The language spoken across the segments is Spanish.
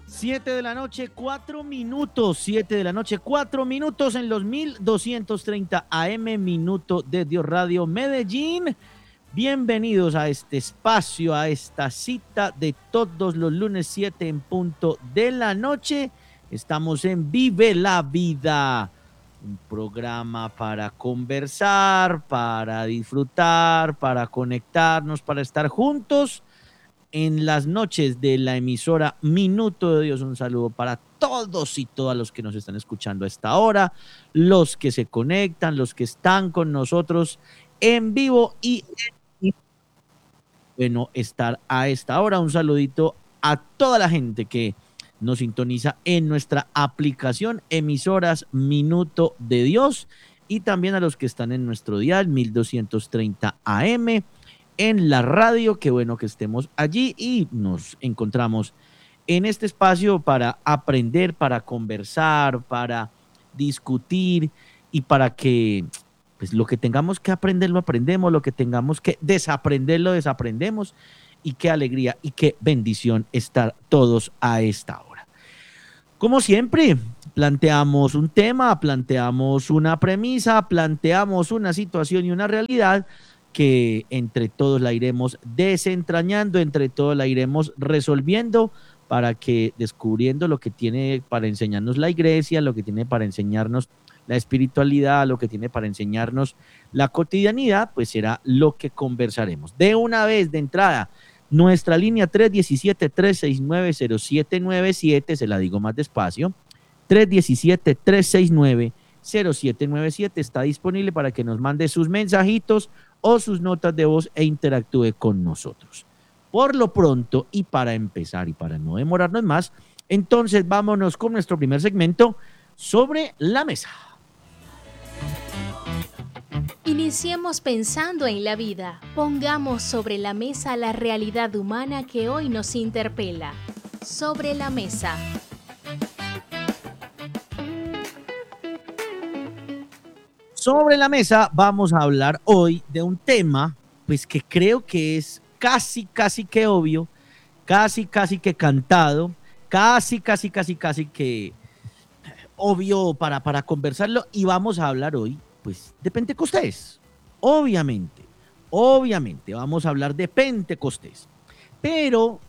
7 de la noche, 4 minutos. 7 de la noche, 4 minutos en los 1230 AM, Minuto de Dios Radio Medellín. Bienvenidos a este espacio, a esta cita de todos los lunes 7 en punto de la noche. Estamos en Vive la Vida, un programa para conversar, para disfrutar, para conectarnos, para estar juntos en las noches de la emisora Minuto de Dios. Un saludo para todos y todas los que nos están escuchando a esta hora, los que se conectan, los que están con nosotros en vivo y bueno estar a esta hora. Un saludito a toda la gente que nos sintoniza en nuestra aplicación Emisoras Minuto de Dios y también a los que están en nuestro dial 1230 AM en la radio. Qué bueno que estemos allí y nos encontramos en este espacio para aprender, para conversar, para discutir y para que pues lo que tengamos que aprender lo aprendemos, lo que tengamos que desaprender lo desaprendemos. Y qué alegría y qué bendición estar todos a esta hora. Como siempre, planteamos un tema, planteamos una premisa, planteamos una situación y una realidad que entre todos la iremos desentrañando, entre todos la iremos resolviendo para que descubriendo lo que tiene para enseñarnos la iglesia, lo que tiene para enseñarnos la espiritualidad, lo que tiene para enseñarnos la cotidianidad, pues será lo que conversaremos. De una vez, de entrada, nuestra línea 317-369-0797, se la digo más despacio, 317-369-0797 está disponible para que nos mande sus mensajitos o sus notas de voz e interactúe con nosotros. Por lo pronto, y para empezar y para no demorarnos más, entonces vámonos con nuestro primer segmento, Sobre la Mesa. Iniciemos pensando en la vida. Pongamos sobre la mesa la realidad humana que hoy nos interpela. Sobre la Mesa. Sobre la mesa vamos a hablar hoy de un tema, pues que creo que es casi que obvio, casi que cantado, casi que obvio para conversarlo, y vamos a hablar hoy pues de Pentecostés. Obviamente vamos a hablar de Pentecostés, pero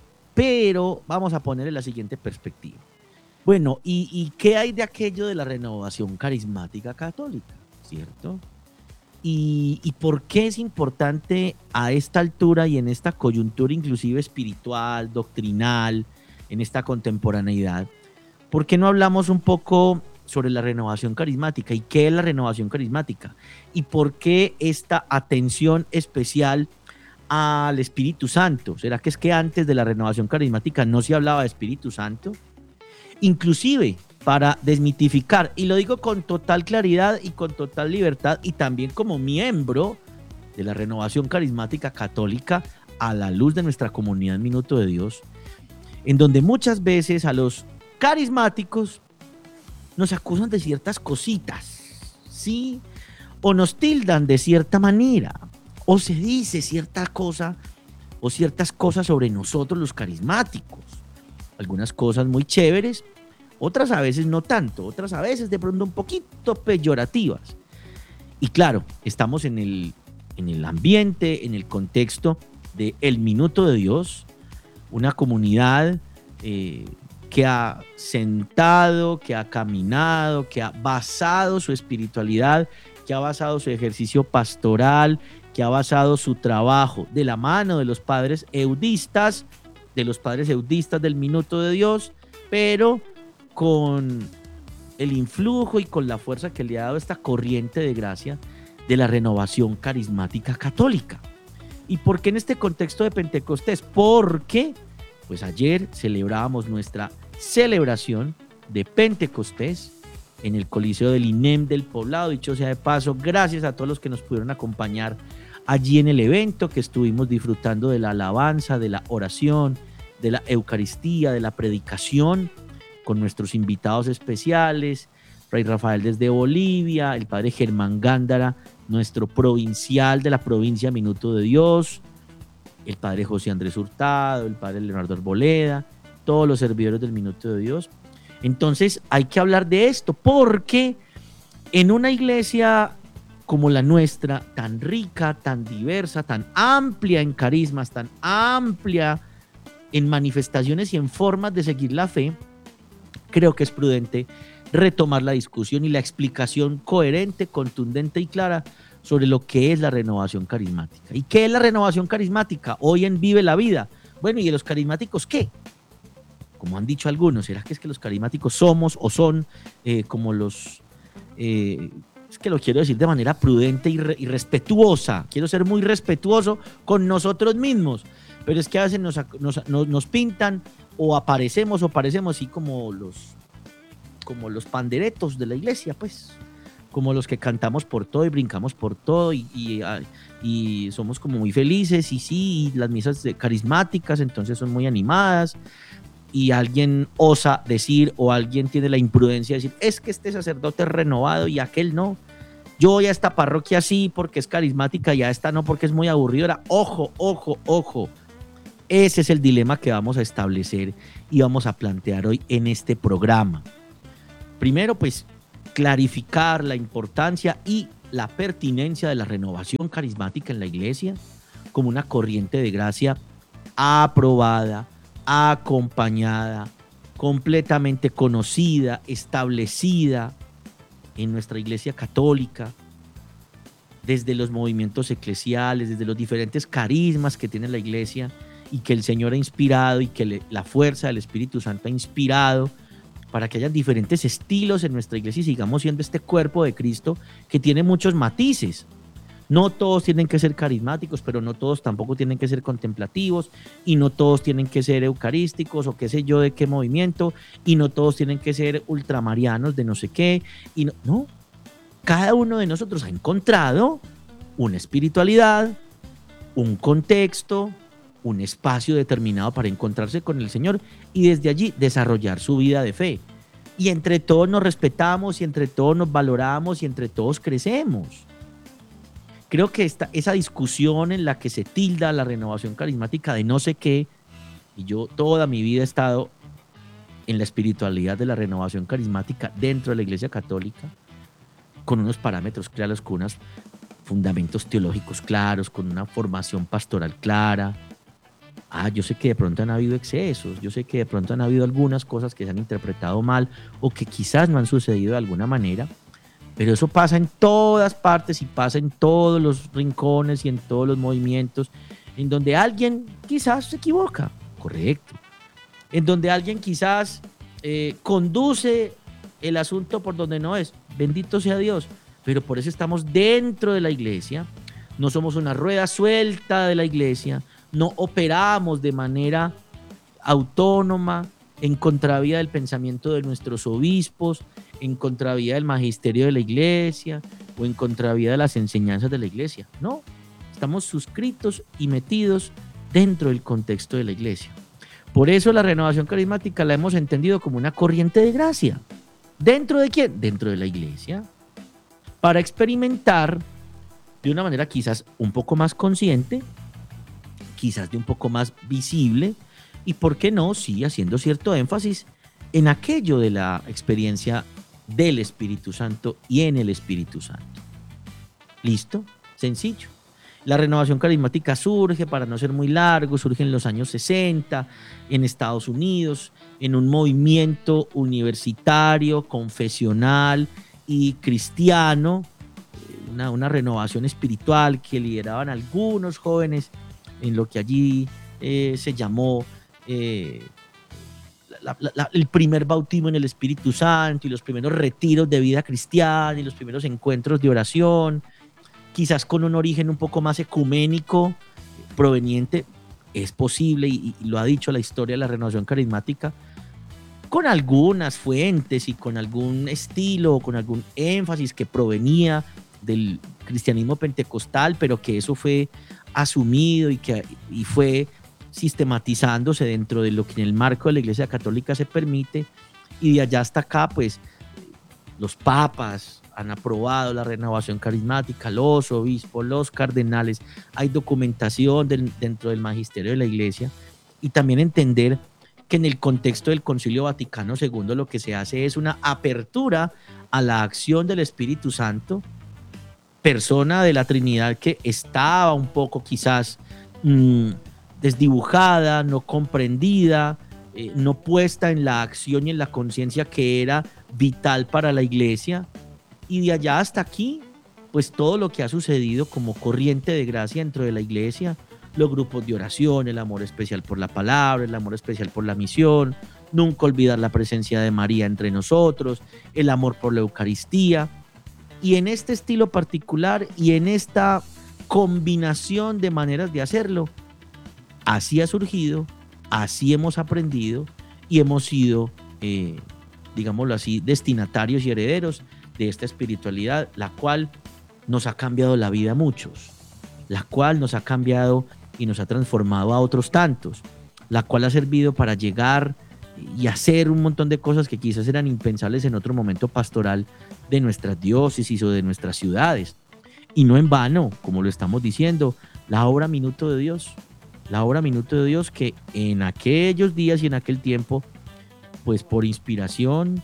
vamos a ponerle la siguiente perspectiva. Bueno, ¿y qué hay de aquello de la renovación carismática católica? ¿Cierto? ¿Y por qué es importante a esta altura y en esta coyuntura inclusive espiritual, doctrinal, en esta contemporaneidad? ¿Por qué no hablamos un poco sobre la renovación carismática y qué es la renovación carismática? ¿Y por qué esta atención especial al Espíritu Santo? ¿Será que es que antes de la renovación carismática no se hablaba de Espíritu Santo? Inclusive para desmitificar, y lo digo con total claridad y con total libertad, y también como miembro de la renovación carismática católica a la luz de nuestra comunidad Minuto de Dios, en donde muchas veces a los carismáticos nos acusan de ciertas cositas, ¿sí? O nos tildan de cierta manera, o se dice cierta cosa o ciertas cosas sobre nosotros los carismáticos. Algunas cosas muy chéveres, otras a veces no tanto, otras a veces de pronto un poquito peyorativas. Y claro, estamos en el ambiente, en el contexto de El Minuto de Dios, una comunidad que ha sentado, que ha caminado, que ha basado su espiritualidad, que ha basado su ejercicio pastoral, que ha basado su trabajo de la mano de los padres eudistas, del Minuto de Dios, pero con el influjo y con la fuerza que le ha dado esta corriente de gracia de la renovación carismática católica. ¿Y por qué en este contexto de Pentecostés? Porque pues ayer celebrábamos nuestra celebración de Pentecostés en el Coliseo del INEM del Poblado. Dicho sea de paso, gracias a todos los que nos pudieron acompañar allí en el evento, que estuvimos disfrutando de la alabanza, de la oración, de la Eucaristía, de la predicación, con nuestros invitados especiales, Fray Rafael desde Bolivia, el padre Germán Gándara, nuestro provincial de la provincia Minuto de Dios, el padre José Andrés Hurtado, el padre Leonardo Arboleda, todos los servidores del Minuto de Dios. Entonces hay que hablar de esto, porque en una iglesia como la nuestra, tan rica, tan diversa, tan amplia en carismas, tan amplia en manifestaciones y en formas de seguir la fe, creo que es prudente retomar la discusión y la explicación coherente, contundente y clara sobre lo que es la renovación carismática. ¿Y qué es la renovación carismática? Hoy en Vive la Vida. Bueno, ¿y los carismáticos qué? Como han dicho algunos, ¿será que es que los carismáticos somos o son como los... es que lo quiero decir de manera prudente y respetuosa. Quiero ser muy respetuoso con nosotros mismos. Pero es que a veces nos pintan o aparecemos o parecemos así como los panderetos de la iglesia, pues. Como los que cantamos por todo y brincamos por todo y somos como muy felices. Y sí, y las misas carismáticas entonces son muy animadas. Y alguien osa decir o alguien tiene la imprudencia de decir, es que este sacerdote es renovado y aquel no. Yo voy a esta parroquia sí porque es carismática y a esta no porque es muy aburridora. Ojo, ojo, ojo. Ese es el dilema que vamos a establecer y vamos a plantear hoy en este programa. Primero, pues, clarificar la importancia y la pertinencia de la renovación carismática en la iglesia como una corriente de gracia aprobada, acompañada, completamente conocida, establecida en nuestra iglesia católica, desde los movimientos eclesiales, desde los diferentes carismas que tiene la iglesia y que el Señor ha inspirado y que la fuerza del Espíritu Santo ha inspirado para que haya diferentes estilos en nuestra iglesia y sigamos siendo este cuerpo de Cristo que tiene muchos matices. No todos tienen que ser carismáticos, pero no todos tampoco tienen que ser contemplativos, y no todos tienen que ser eucarísticos o qué sé yo de qué movimiento, y no todos tienen que ser ultramarianos de no sé qué, y no. Cada uno de nosotros ha encontrado una espiritualidad, un contexto, un espacio determinado para encontrarse con el Señor y desde allí desarrollar su vida de fe. Y entre todos nos respetamos y entre todos nos valoramos y entre todos crecemos. Creo que esa discusión en la que se tilda la renovación carismática de no sé qué, y yo toda mi vida he estado en la espiritualidad de la renovación carismática dentro de la Iglesia Católica, con unos parámetros claros, con unos fundamentos teológicos claros, con una formación pastoral clara. Yo sé que de pronto han habido excesos, yo sé que de pronto han habido algunas cosas que se han interpretado mal o que quizás no han sucedido de alguna manera, pero eso pasa en todas partes y pasa en todos los rincones y en todos los movimientos, en donde alguien quizás se equivoca, correcto, en donde alguien quizás conduce el asunto por donde no es, bendito sea Dios, pero por eso estamos dentro de la iglesia, no somos una rueda suelta de la iglesia, no operamos de manera autónoma, en contravía del pensamiento de nuestros obispos, en contravía del magisterio de la iglesia o en contravía de las enseñanzas de la iglesia. No, estamos suscritos y metidos dentro del contexto de la iglesia. Por eso la renovación carismática la hemos entendido como una corriente de gracia. ¿Dentro de quién? Dentro de la iglesia. Para experimentar de una manera quizás un poco más consciente, quizás de un poco más visible, y por qué no, sí, haciendo cierto énfasis en aquello de la experiencia del Espíritu Santo y en el Espíritu Santo. ¿Listo? Sencillo. La renovación carismática surge, para no ser muy largo, surge en los años 60 en Estados Unidos, en un movimiento universitario, confesional y cristiano, una renovación espiritual que lideraban algunos jóvenes en lo que allí se llamó el primer bautismo en el Espíritu Santo y los primeros retiros de vida cristiana y los primeros encuentros de oración, quizás con un origen un poco más ecuménico, proveniente, es posible, y lo ha dicho la historia de la renovación carismática, con algunas fuentes y con algún estilo, con algún énfasis que provenía del cristianismo pentecostal, pero que eso fue asumido y fue sistematizándose dentro de lo que en el marco de la Iglesia Católica se permite, y de allá hasta acá, pues, los papas han aprobado la renovación carismática, los obispos, los cardenales, hay documentación dentro del magisterio de la Iglesia, y también entender que en el contexto del Concilio Vaticano II lo que se hace es una apertura a la acción del Espíritu Santo, persona de la Trinidad que estaba un poco quizás desdibujada, no comprendida, no puesta en la acción y en la conciencia que era vital para la iglesia. Y de allá hasta aquí, pues todo lo que ha sucedido como corriente de gracia dentro de la iglesia, los grupos de oración, el amor especial por la palabra, el amor especial por la misión, nunca olvidar la presencia de María entre nosotros, el amor por la Eucaristía. Y en este estilo particular y en esta combinación de maneras de hacerlo, así ha surgido, así hemos aprendido y hemos sido, digámoslo así, destinatarios y herederos de esta espiritualidad, la cual nos ha cambiado la vida a muchos, la cual nos ha cambiado y nos ha transformado a otros tantos, la cual ha servido para llegar y hacer un montón de cosas que quizás eran impensables en otro momento pastoral de nuestras diócesis o de nuestras ciudades. Y no en vano, como lo estamos diciendo, la obra Minuto de Dios, que en aquellos días y en aquel tiempo, pues por inspiración,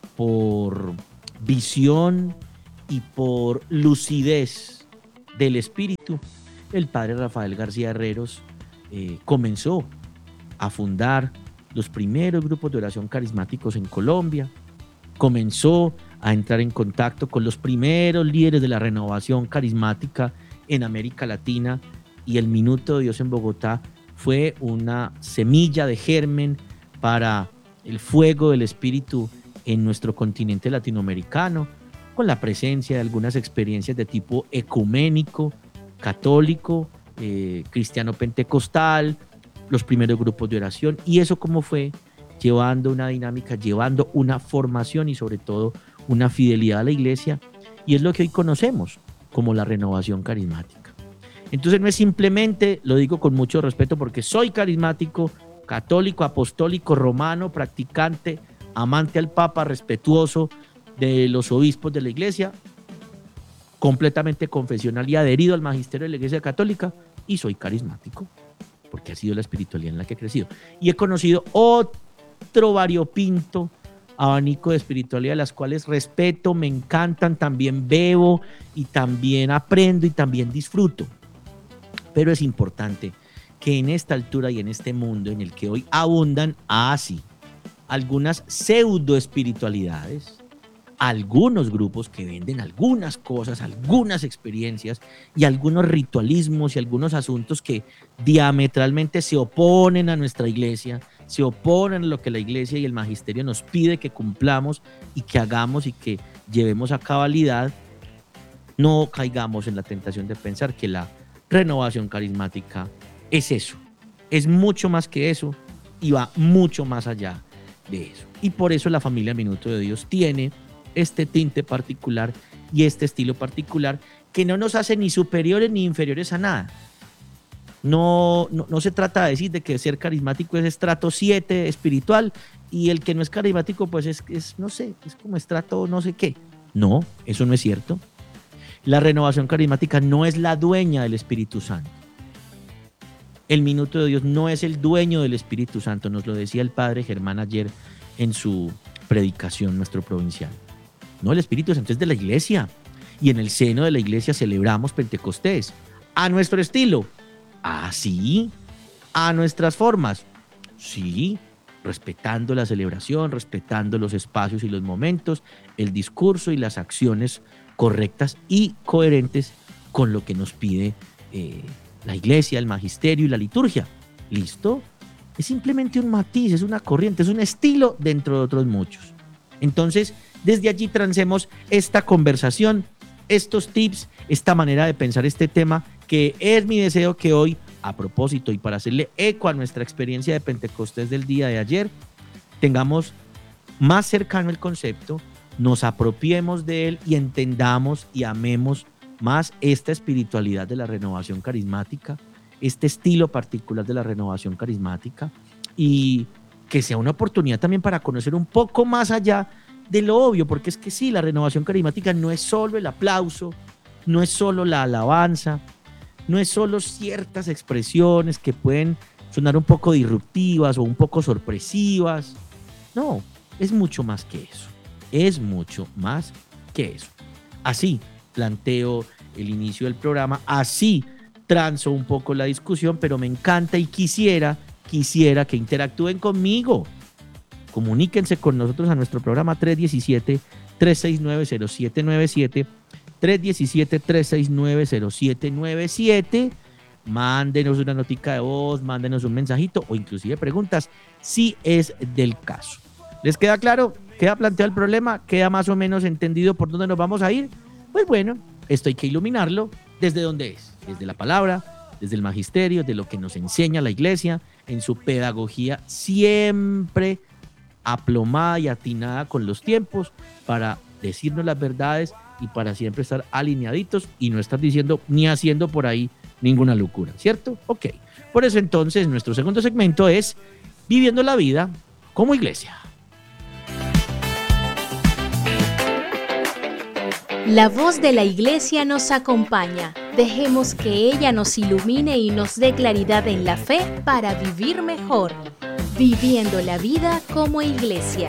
por visión y por lucidez del Espíritu, el padre Rafael García Herreros comenzó a fundar los primeros grupos de oración carismáticos en Colombia, comenzó a entrar en contacto con los primeros líderes de la renovación carismática en América Latina, y el Minuto de Dios en Bogotá fue una semilla de germen para el fuego del Espíritu en nuestro continente latinoamericano, con la presencia de algunas experiencias de tipo ecuménico, católico, cristiano pentecostal, los primeros grupos de oración. Y eso cómo fue llevando una dinámica, llevando una formación y sobre todo una fidelidad a la iglesia, y es lo que hoy conocemos como la renovación carismática. Entonces no es simplemente, lo digo con mucho respeto porque soy carismático, católico, apostólico, romano, practicante, amante al Papa, respetuoso de los obispos de la iglesia, completamente confesional y adherido al magisterio de la iglesia católica, y soy carismático porque ha sido la espiritualidad en la que he crecido. Y he conocido otro variopinto abanico de espiritualidad, las cuales respeto, me encantan, también bebo y también aprendo y también disfruto. Pero es importante que en esta altura y en este mundo en el que hoy abundan así algunas pseudo espiritualidades, algunos grupos que venden algunas cosas, algunas experiencias y algunos ritualismos y algunos asuntos que diametralmente se oponen a nuestra iglesia, se oponen a lo que la iglesia y el magisterio nos pide que cumplamos y que hagamos y que llevemos a cabalidad, no caigamos en la tentación de pensar que la renovación carismática es eso, es mucho más que eso y va mucho más allá de eso. Y por eso la familia Minuto de Dios tiene este tinte particular y este estilo particular que no nos hace ni superiores ni inferiores a nada. No se trata de decir de que ser carismático es estrato 7 espiritual y el que no es carismático pues es no sé, es como estrato no sé qué. No, eso no es cierto. La renovación carismática no es la dueña del Espíritu Santo. El Minuto de Dios no es el dueño del Espíritu Santo, nos lo decía el padre Germán ayer en su predicación, nuestro provincial. No, el Espíritu Santo es de la iglesia y en el seno de la iglesia celebramos Pentecostés a nuestro estilo. Ah, sí, a nuestras formas. Sí, respetando la celebración, respetando los espacios y los momentos, el discurso y las acciones correctas y coherentes con lo que nos pide la iglesia, el magisterio y la liturgia. ¿Listo? Es simplemente un matiz, es una corriente, es un estilo dentro de otros muchos. Entonces, desde allí transemos esta conversación, estos tips, esta manera de pensar este tema, que es mi deseo que hoy, a propósito y para hacerle eco a nuestra experiencia de Pentecostés del día de ayer, tengamos más cercano el concepto, nos apropiemos de él y entendamos y amemos más esta espiritualidad de la renovación carismática, este estilo particular de la renovación carismática, y que sea una oportunidad también para conocer un poco más allá de lo obvio, porque es que sí, la renovación carismática no es solo el aplauso, no es solo la alabanza, no es solo ciertas expresiones que pueden sonar un poco disruptivas o un poco sorpresivas. No, es mucho más que eso. Es mucho más que eso. Así planteo el inicio del programa, así transo un poco la discusión, pero me encanta y quisiera que interactúen conmigo. Comuníquense con nosotros a nuestro programa 317-369-0797, 317-369-0797. Mándenos una notica de voz, mándenos un mensajito o inclusive preguntas si es del caso. ¿Les queda claro? ¿Queda planteado el problema? ¿Queda más o menos entendido por dónde nos vamos a ir? Pues bueno, esto hay que iluminarlo desde donde es, desde la palabra, desde el magisterio, de lo que nos enseña la iglesia en su pedagogía siempre aplomada y atinada con los tiempos para decirnos las verdades y para siempre estar alineaditos y no estar diciendo ni haciendo por ahí ninguna locura, ¿cierto? Ok, por eso entonces nuestro segundo segmento es Viviendo la Vida como Iglesia. La voz de la iglesia nos acompaña. Dejemos que ella nos ilumine y nos dé claridad en la fe para vivir mejor. Viviendo la vida como iglesia.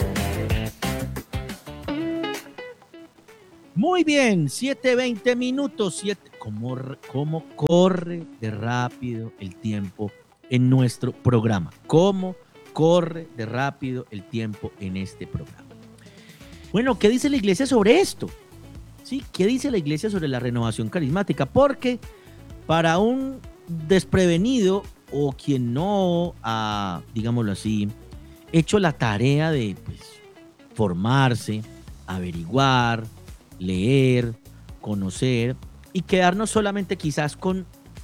Muy bien, 7:20 minutos. ¿Cómo corre de rápido el tiempo en nuestro programa? ¿Cómo corre de rápido el tiempo en este programa? Bueno, ¿qué dice la iglesia sobre esto? ¿Sí? ¿Qué dice la iglesia sobre la renovación carismática? Porque para un desprevenido o quien no ha, digámoslo así, hecho la tarea de formarse, averiguar, leer, conocer y quedarnos solamente quizás con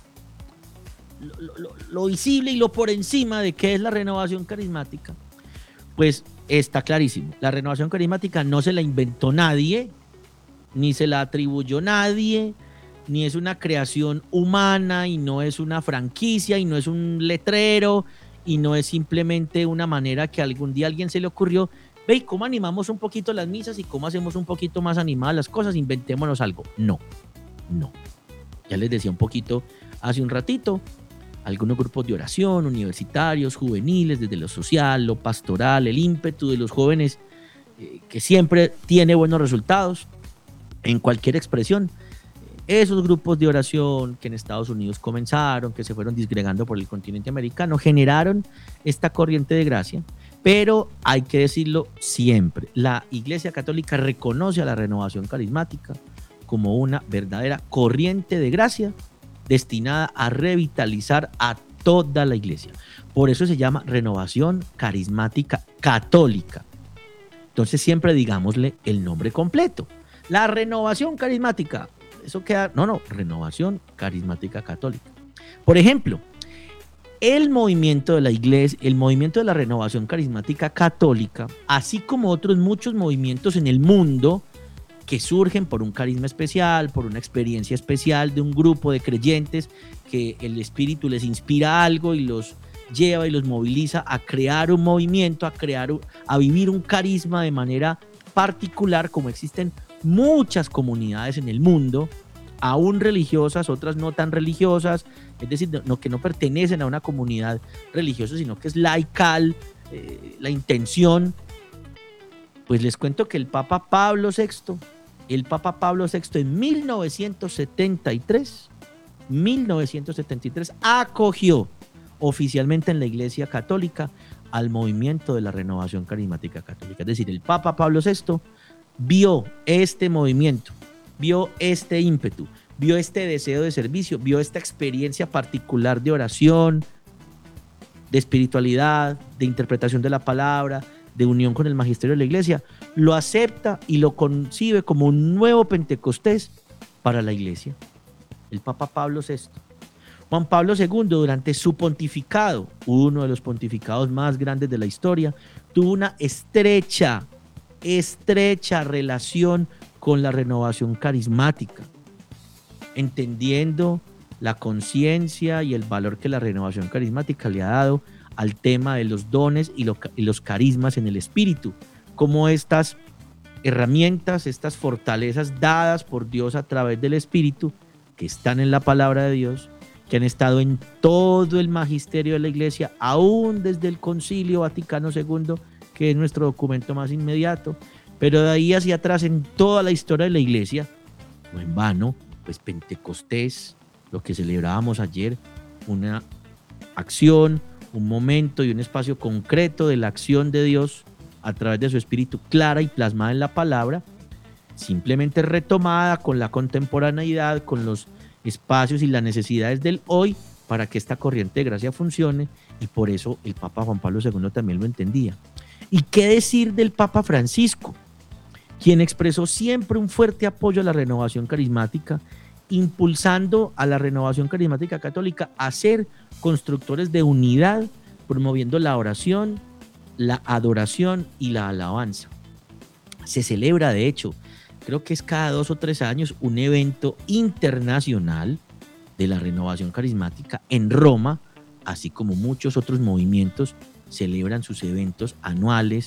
lo visible y lo por encima de qué es la renovación carismática, pues está clarísimo. La renovación carismática no se la inventó nadie, ni se la atribuyó nadie, ni es una creación humana y no es una franquicia y no es un letrero y no es simplemente una manera que algún día a alguien se le ocurrió. Ve, ¿cómo animamos un poquito las misas y cómo hacemos un poquito más animadas las cosas? Inventémonos algo. No. Ya les decía un poquito hace un ratito, algunos grupos de oración, universitarios, juveniles, desde lo social, lo pastoral, el ímpetu de los jóvenes que siempre tiene buenos resultados en cualquier expresión. Esos grupos de oración que en Estados Unidos comenzaron, que se fueron disgregando por el continente americano, generaron esta corriente de gracia, pero hay que decirlo siempre, la Iglesia Católica reconoce a la renovación carismática como una verdadera corriente de gracia destinada a revitalizar a toda la Iglesia. Por eso se llama renovación carismática católica. Entonces siempre digámosle el nombre completo. La renovación carismática, eso queda, renovación carismática católica. Por ejemplo, el movimiento de la iglesia, el movimiento de la renovación carismática católica, así como otros muchos movimientos en el mundo que surgen por un carisma especial, por una experiencia especial de un grupo de creyentes que el Espíritu les inspira algo y los lleva y los moviliza a crear un movimiento, a vivir un carisma de manera particular, como existen muchas comunidades en el mundo, aún religiosas, otras no tan religiosas, es decir, que no pertenecen a una comunidad religiosa, sino que es laical, la intención. Pues les cuento que el Papa Pablo VI en 1973 acogió oficialmente en la Iglesia Católica al movimiento de la renovación carismática católica. Es decir, el Papa Pablo VI vio este movimiento, vio este ímpetu, vio este deseo de servicio, vio esta experiencia particular de oración, de espiritualidad, de interpretación de la palabra, de unión con el magisterio de la iglesia, lo acepta y lo concibe como un nuevo Pentecostés para la iglesia. El Papa Pablo VI. Juan Pablo II, durante su pontificado, uno de los pontificados más grandes de la historia, tuvo una estrecha relación con la renovación carismática, entendiendo la conciencia y el valor que la renovación carismática le ha dado al tema de los dones y los carismas en el espíritu, como estas herramientas, estas fortalezas dadas por Dios a través del espíritu que están en la palabra de Dios que han estado en todo el magisterio de la Iglesia, aún desde el Concilio Vaticano II, que es nuestro documento más inmediato, pero de ahí hacia atrás en toda la historia de la Iglesia, no en vano, pues Pentecostés, lo que celebrábamos ayer, una acción, un momento y un espacio concreto de la acción de Dios a través de su Espíritu, clara y plasmada en la palabra, simplemente retomada con la contemporaneidad, con los espacios y las necesidades del hoy, para que esta corriente de gracia funcione, y por eso el Papa Juan Pablo II también lo entendía. ¿Y qué decir del Papa Francisco, quien expresó siempre un fuerte apoyo a la renovación carismática, impulsando a la renovación carismática católica a ser constructores de unidad, promoviendo la oración, la adoración y la alabanza? Se celebra, de hecho, creo que es cada 2 o 3 años, un evento internacional de la renovación carismática en Roma, así como muchos otros movimientos celebran sus eventos anuales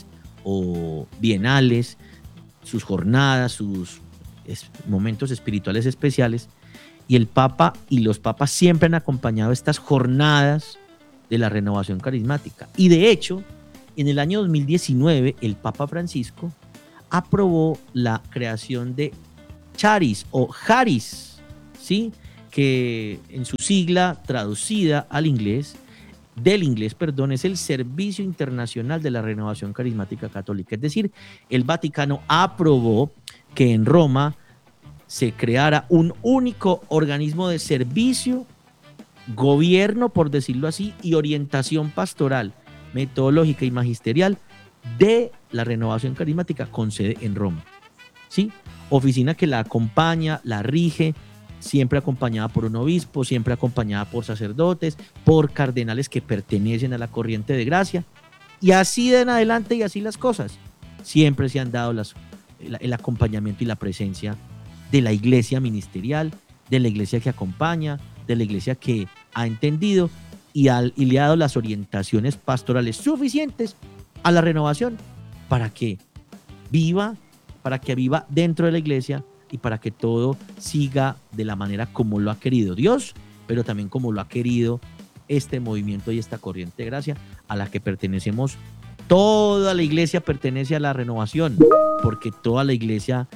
o bienales, sus jornadas, sus momentos espirituales especiales, y el Papa y los papas siempre han acompañado estas jornadas de la renovación carismática. Y de hecho, en el año 2019, el Papa Francisco aprobó la creación de Charis o Charis, ¿sí? Que en su sigla traducida al inglés, del inglés, perdón, es el Servicio Internacional de la Renovación Carismática Católica. Es decir, el Vaticano aprobó que en Roma se creara un único organismo de servicio, gobierno, por decirlo así, y orientación pastoral, metodológica y magisterial de la renovación carismática con sede en Roma, ¿sí? Oficina que la acompaña, la rige, siempre acompañada por un obispo, siempre acompañada por sacerdotes, por cardenales que pertenecen a la corriente de gracia, y así de en adelante, y así las cosas. Siempre se han dado el acompañamiento y la presencia de la iglesia ministerial, de la iglesia que acompaña, de la iglesia que ha entendido y le ha dado las orientaciones pastorales suficientes a la renovación para que viva dentro de la iglesia y para que todo siga de la manera como lo ha querido Dios, pero también como lo ha querido este movimiento y esta corriente de gracia a la que pertenecemos. Toda la iglesia pertenece a la renovación, porque toda la iglesia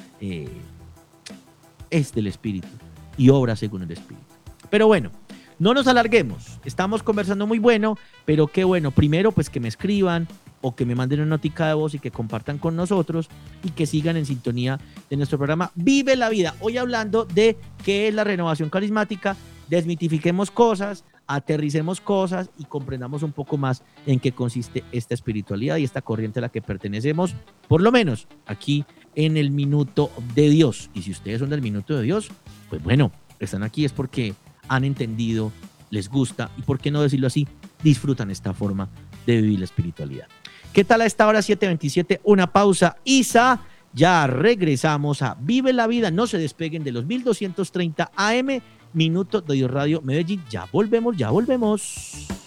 es del Espíritu y obra según el Espíritu. Pero bueno, no nos alarguemos, estamos conversando muy bueno, pero qué bueno, primero pues que me escriban o que me manden una notica de voz y que compartan con nosotros y que sigan en sintonía de nuestro programa Vive la Vida. Hoy hablando de qué es la renovación carismática, desmitifiquemos cosas, aterricemos cosas y comprendamos un poco más en qué consiste esta espiritualidad y esta corriente a la que pertenecemos, por lo menos aquí en el Minuto de Dios. Y si ustedes son del Minuto de Dios, pues bueno, están aquí es porque han entendido, les gusta y, por qué no decirlo así, disfrutan esta forma de vivir la espiritualidad. ¿Qué tal a esta hora 7:27? Una pausa, Isa. Ya regresamos a Vive la Vida. No se despeguen de los 1230 AM, Minuto de Dios Radio Medellín. Ya volvemos.